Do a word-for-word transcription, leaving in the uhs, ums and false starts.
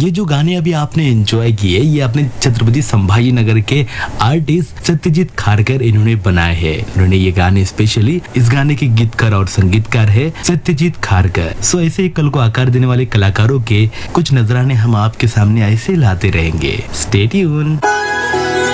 ये जो गाने अभी आपने एंजॉय किए, ये अपने छत्रपति संभाजी नगर के आर्टिस्ट सत्यजीत खारकर इन्होंने बनाए हैं। उन्होंने ये गाने स्पेशली, इस गाने के गीतकार और संगीतकार है सत्यजीत खारकर। सो ऐसे ही कल को आकार देने वाले कलाकारों के कुछ नजराने हम आपके सामने ऐसे लाते रहेंगे। Stay tune.